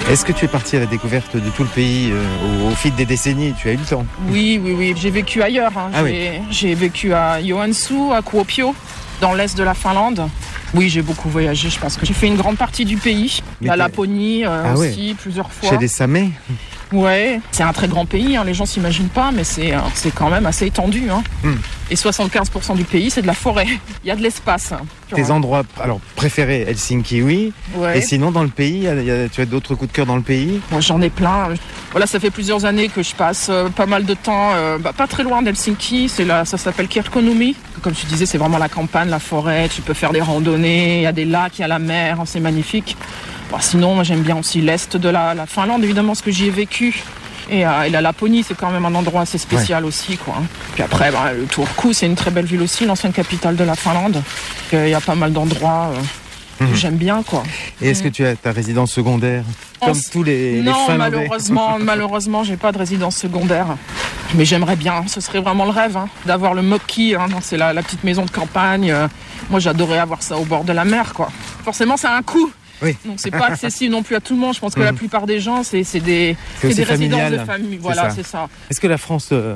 Est-ce que tu es parti à la découverte de tout le pays au fil des décennies? Tu as eu le temps? Oui. J'ai vécu ailleurs. J'ai vécu à Joensuu, à Kuopio, dans l'est de la Finlande. Oui, j'ai beaucoup voyagé. Je pense que j'ai fait une grande partie du pays. La Laponie aussi, plusieurs fois. Chez les Samais? Ouais, c'est un très grand pays. Les gens s'imaginent pas, mais c'est quand même assez étendu. Et 75% du pays, c'est de la forêt. Il y a de l'espace. Tes endroits préférés, Helsinki, oui. Ouais. Et sinon, dans le pays, tu as d'autres coups de cœur dans le pays? Moi, j'en ai plein. Voilà, ça fait plusieurs années que je passe pas mal de temps, pas très loin d'Helsinki. Ça s'appelle Kirkkonummi. Comme tu disais, c'est vraiment la campagne, la forêt. Tu peux faire des randonnées. Il y a des lacs, il y a la mer. C'est magnifique. Bon, sinon, moi, j'aime bien aussi l'est de la Finlande, évidemment, parce que j'y ai vécu. Et la Laponie, c'est quand même un endroit assez spécial aussi, quoi. Puis après, le Turku, c'est une très belle ville aussi, l'ancienne capitale de la Finlande. Il y a pas mal d'endroits que j'aime bien, quoi. Et est-ce que tu as ta résidence secondaire, comme tous les Finlandais? Malheureusement, j'ai pas de résidence secondaire. Mais j'aimerais bien, ce serait vraiment le rêve, d'avoir le Mökki, c'est la petite maison de campagne. Moi, j'adorais avoir ça au bord de la mer, quoi. Forcément, ça a un coût. Oui. Donc c'est pas accessible non plus à tout le monde. Je pense que la plupart des gens, c'est des résidences de famille. Voilà, c'est ça. Est-ce que la France